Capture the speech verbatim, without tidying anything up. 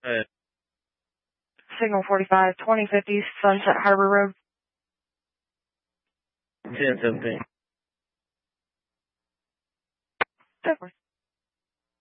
Uh, Signal forty-five, twenty fifty, Sunset Harbor Road. ten seventeen. Of course.